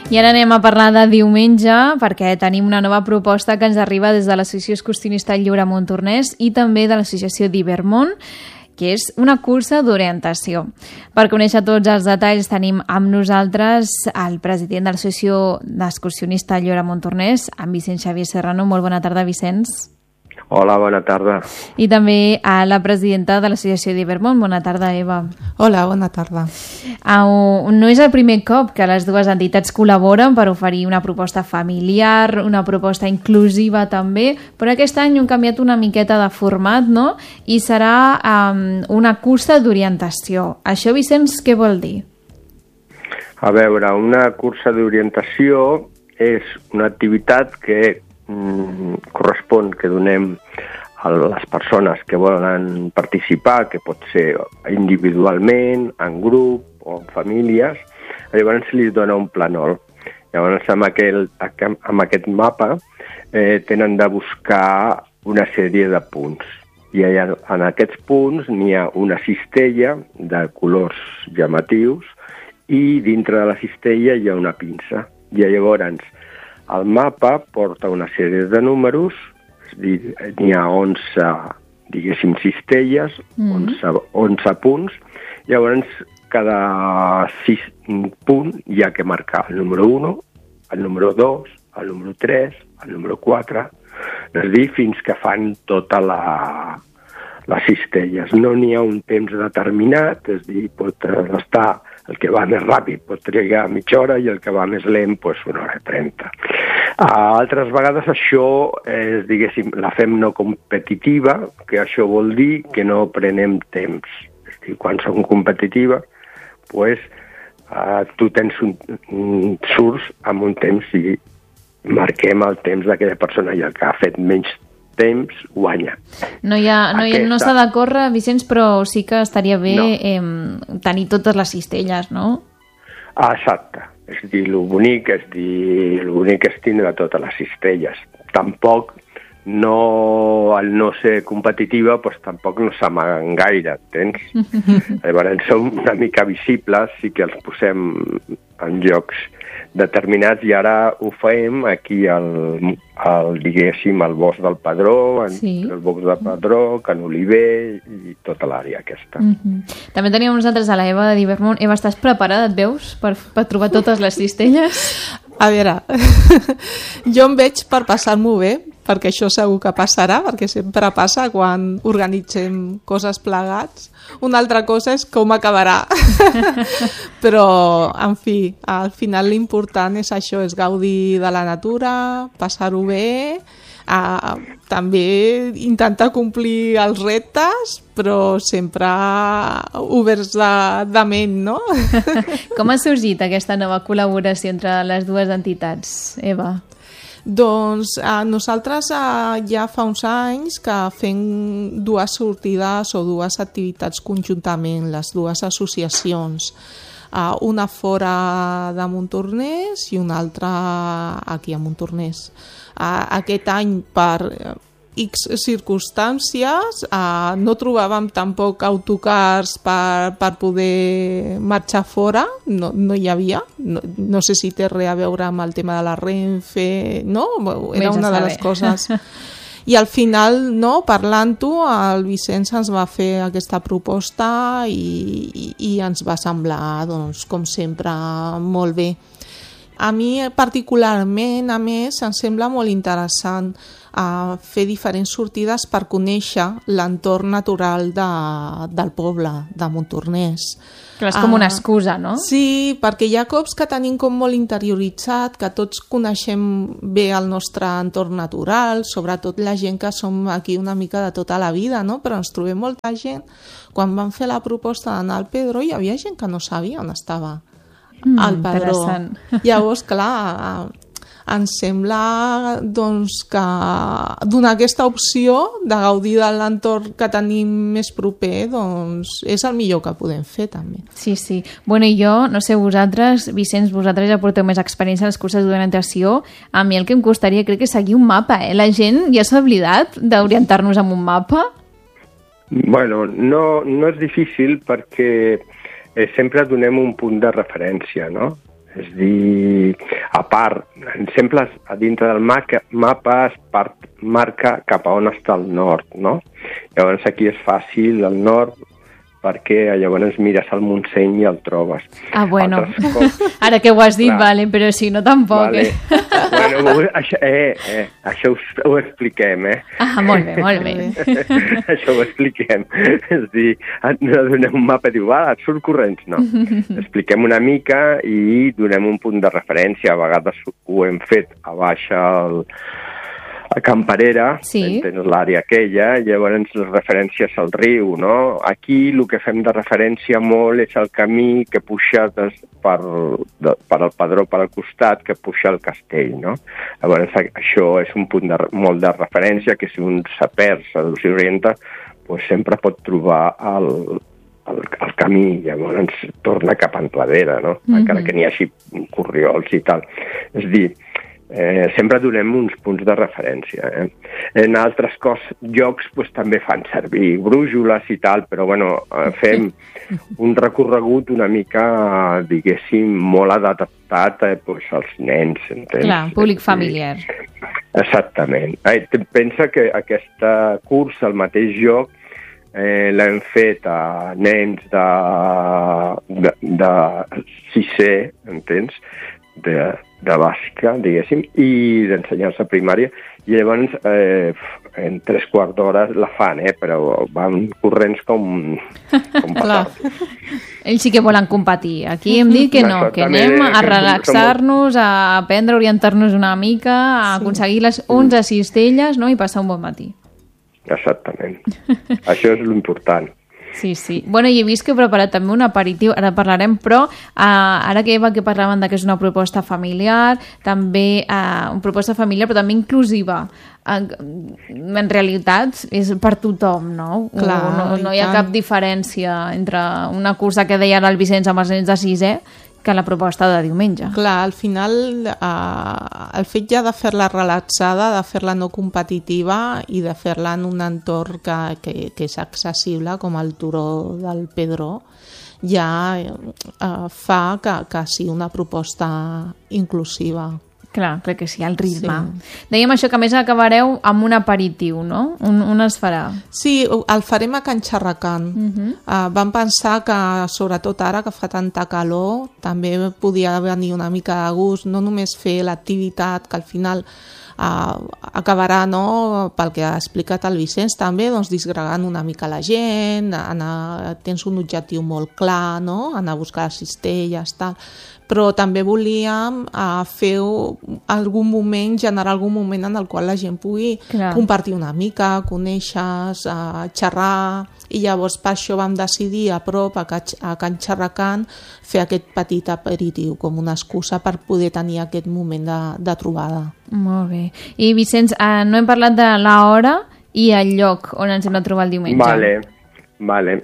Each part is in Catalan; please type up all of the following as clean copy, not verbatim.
I ara anem a parlar de diumenge, perquè tenim una nova proposta que ens arriba des de l'Associació Excursionista Lliure Montornès i també de l'Associació d'Ibermont, que és una cursa d'orientació. Per conèixer tots els detalls tenim amb nosaltres el president de l'Associació d'Excursionista Lliure Montornès, en Vicenç Xavier Serrano. Molt bona tarda, Vicenç. Hola, bona tarda. I també a la presidenta de l'Associació d'Ibermont. Bona tarda, Eva. Hola, bona tarda. No és el primer cop que les dues entitats col·laboren per oferir una proposta familiar, una proposta inclusiva també, però aquest any hem canviat una miqueta de format, no? I serà una cursa d'orientació. Això, Vicenç, què vol dir? A veure, una cursa d'orientació és una activitat que correspon que donem a les persones que volen participar, que pot ser individualment, en grup o en famílies. Llavors se li dona un plànol. Llavors amb aquest mapa tenen de buscar una sèrie de punts. I en aquests punts n'hi ha una cistella de colors llamatius i dintre de la cistella hi ha una pinça. I llavors el mapa porta una sèrie de números, és a dir, n'hi ha 11, diguéssim, cistelles, 11 punts. Llavors, cada 6 punts hi ha que marcar el número 1, el número 2, el número 3, el número 4, és a dir, fins que fan tota les cistelles. No n'hi ha un temps determinat, és a dir, pot estar el que va més ràpid pot trigar mitja hora i el que va més lent, doncs 1 hora i 30. Altres vegades això és, diguéssim, la fem no competitiva, que això vol dir que no prenem temps. És a dir, quan som competitiva, doncs tu surts amb un temps i marquem el temps d'aquella persona i el que ha fet menys temps guanya. No s'ha de córrer, Vicenç, però sí que estaria bé tenir totes les cistelles, no? Exacte. És a dir, el bonic és tindre totes les cistelles. Tampoc, al no ser competitiva, doncs tampoc no s'amaguen gaire, tens? Llavors som una mica visibles, sí que els posem en llocs determinats i ara ho fem aquí diguéssim, al Bosc del Pedró, el Bosc del Pedró, Can Oliver i tota l'àrea aquesta. També teníem nosaltres a la Eva de d'Ibermont. Eva, estàs preparada, et veus, per trobar totes les cistelles? A veure, jo em veig per passar-m'ho bé, perquè això segur que passarà, perquè sempre passa quan organitzem coses plegats. Una altra cosa és com acabarà. Però, en fi, al final l'important és això, és gaudir de la natura, passar-ho bé, també intentar complir els reptes, però sempre oberts de ment, no? Com ha sorgit aquesta nova col·laboració entre les dues entitats, Eva? Doncs nosaltres ja fa uns anys que fem dues sortides o dues activitats conjuntament, les dues associacions. Una fora de Montornès i una altra aquí a Montornès. Aquest any, per X circumstàncies, no trobàvem tampoc autocars per poder marxar fora, no hi havia, no sé si té res a veure amb el tema de la Renfe, no? Era una de les coses. I al final, no, parlant-ho, el Vicenç ens va fer aquesta proposta i ens va semblar, doncs, com sempre, molt bé. A mi particularment, a més, em sembla molt interessant fer diferents sortides per conèixer l'entorn natural del poble, de Montornès. Clar, és com una excusa, no? Sí, perquè hi ha cops que tenim com molt interioritzat, que tots coneixem bé el nostre entorn natural, sobretot la gent que som aquí una mica de tota la vida, no? Però ens trobem molta gent. Quan vam fer la proposta d'anar al Pedró, hi havia gent que no sabia on estava al Pedró. Llavors, clar, ens sembla doncs, que donar aquesta opció de gaudir de l'entorn que tenim més proper doncs, és el millor que podem fer també. Sí, sí. Bueno, i jo, no sé vosaltres, Vicenç, vosaltres ja porteu més experiència a les curses d'orientació. A mi el que em costaria crec que seguir un mapa, La gent ja s'ha oblidat d'orientar-nos amb un mapa? Bueno, no és difícil perquè sempre donem un punt de referència, no? És dir, a part, sempre a dintre del mapa es marca cap a on està el nord, no? Llavors aquí és fàcil, el nord, perquè llavors mires al Montseny i el trobes. Ah, bueno, ara que ho has dit, vale, però si no tampoc. Vale. Bueno, això ho expliquem, Ah, molt bé, molt bé. Això ho expliquem. És dir, no donem un mapa i diu, et surt corrents, no. Expliquem una mica i donem un punt de referència. A vegades ho hem fet a baixa a Camperera, sí. Tens l'àrea aquella, llavors les referències al riu, no? Aquí el que fem de referència molt és el camí que puja per al Padró, per al costat, que puja al castell, no? Llavors això és un punt molt de referència que si un s'aperça o s'hi orienta, pues sempre pot trobar el camí, llavors torna cap a Anglada, no? Encara que n'hi hagi corriols i tal. És dir, sempre donem uns punts de referència. En altres llocs pues, també fan servir brújoles i tal, però bueno, fem un recorregut una mica, diguéssim, molt adaptat pues, als nens. Entens? Clar, públic familiar. Exactament. Pensa que aquesta cursa al mateix lloc l'hem fet a nens de 6è, entens? De bàsica, diguéssim, i d'ensenyança primària, i llavors en 3/4 d'hora la fan, però van corrents com patat. Ells sí que volen competir. Aquí hem dit que no, que anem a relaxar-nos, a aprendre a orientar-nos una mica, a aconseguir les 11 cistelles, no?, i passar un bon matí. Exactament. Això és l'important. Sí, sí. Bueno, i he vist que heu preparat també un aperitiu, ara parlarem, però ara que parlaven que és una proposta familiar, també una proposta familiar, però també inclusiva. En realitat és per tothom, no? Clar, no hi ha cap diferència entre una cursa que deia ara el Vicenç amb els nens de 6è que la proposta de diumenge. Clar, al final el fet ja de fer-la relaxada, de fer-la no competitiva i de fer-la en un entorn que és accessible, com el turó del Pedró, ja fa que sigui una proposta inclusiva. Clar, crec que sí, el ritme. Sí. Dèiem això, que a més acabareu amb un aperitiu, no? On es farà? Sí, el farem a Can Xarracan. Vam pensar que, sobretot ara que fa tanta calor, també podia venir una mica de gust, no només fer l'activitat, que al final acabarà, no, pel que ha explicat el Vicenç també, doncs disgregant una mica la gent, tens un objectiu molt clar, no? Anar a buscar les cistelles, tal. Però també volíem fer algun moment, generar algun moment en el qual la gent pugui compartir una mica, conèixer, xerrar, i llavors per això vam decidir a prop, a Can Xarracan, fer aquest petit aperitiu com una excusa per poder tenir aquest moment de trobada. Molt bé. I Vicenç, no hem parlat de l'hora i el lloc on ens hem de trobar el diumenge. Vale.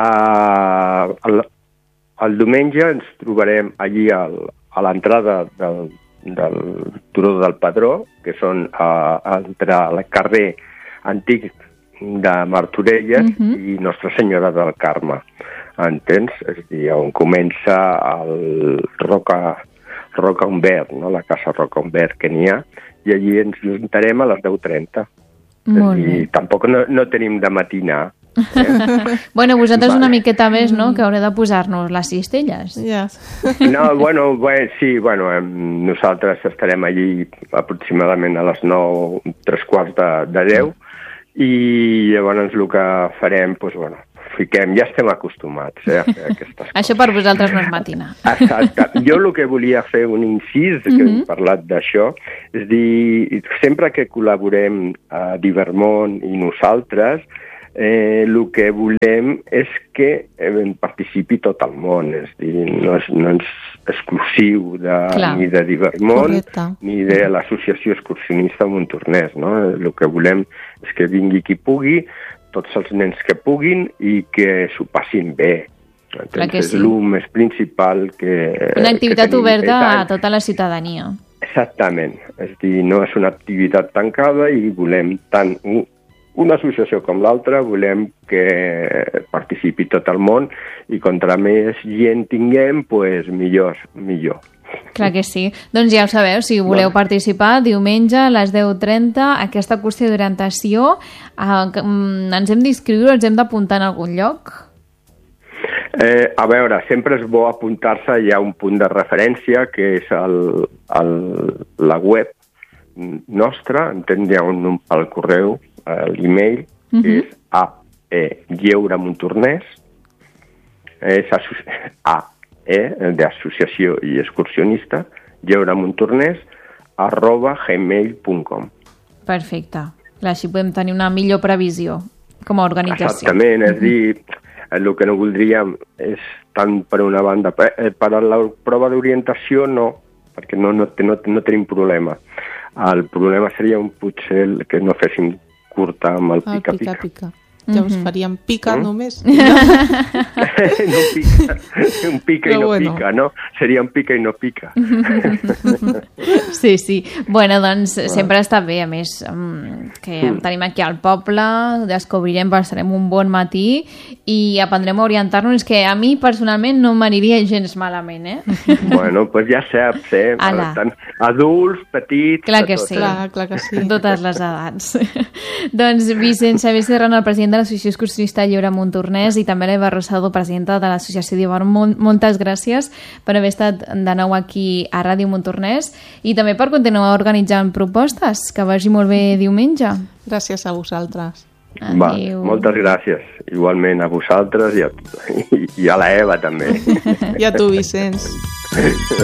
El diumenge ens trobarem allí a l'entrada del turó del Padró, que són entre el carrer antic de Martorelles i Nostra Senyora del Carme. Entens? És a dir, on comença el Roca Humbert, no? La casa Roca Humbert que n'hi ha, i allí ens juntarem a les 10:30. Molt bé. I tampoc no tenim de matinar. Bueno, vosaltres una miqueta més, no?, que haureu de posar-nos les cistelles. No, sí, nosaltres estarem allí aproximadament a les 9, 3/4 de 10, i llavors el que farem, ja estem acostumats a fer aquestes coses. Això per vosaltres no és matinar. Exacte. Jo el que volia fer un incís, que hem parlat d'això, és dir, sempre que col·laborem a Divermont i nosaltres, el que volem és que participi tot el món, és a dir, no és exclusiu ni de Divermont ni de l'Associació Excursionista Montornès, no? El que volem és que vingui qui pugui, tots els nens que puguin, i que s'ho passin bé. És el més principal que una activitat oberta a tota la ciutadania. Exactament, és a dir, no és una activitat tancada i volem tant una associació com l'altra, volem que participi tot el món, i contra més gent tinguem, millor. Clar que sí. Doncs ja ho sabeu, si voleu participar, diumenge a les 10:30, aquesta cursa d'orientació, ens hem d'inscriure, ens hem d'apuntar en algun lloc? A veure, sempre és bo apuntar-se, hi ha un punt de referència, que és la web nostra, hi ha el correu, l'email, que és lleuremontornès, és d'associació i excursionista, lleuremontornès@gmail.com. Perfecte. Així podem tenir una millor previsió com a organització. Exactament, és dir, el que no voldríem és tant per una banda. Per a la prova d'orientació no, perquè no tenim problema. El problema seria potser que no féssim curta amb el pica-pica. Ja us faríem pica només. No pica, un pica i no pica, no? Seria un pica i no pica. Sí. Bueno, doncs sempre està bé, a més, que tenim aquí al poble, descobrirem, passarem un bon matí i aprendrem a orientar-nos, que a mi personalment no m'aniria gens malament, eh? Bueno, doncs ja saps, tant adults, petits... Clar que sí. Clar que sí. Totes les edats. Doncs Vicent Xavier Serrano, el president de l'Associació Excursionista Lleure Montornès, i també l'Eva Rosado, presidenta de l'Associació d'Hivern. Moltes gràcies per haver estat de nou aquí a Ràdio Montornès i també per continuar organitzant propostes. Que vagi molt bé diumenge. Gràcies a vosaltres. Adéu. Moltes gràcies. Igualment a vosaltres i a la Eva també. I a tu, Vicenç.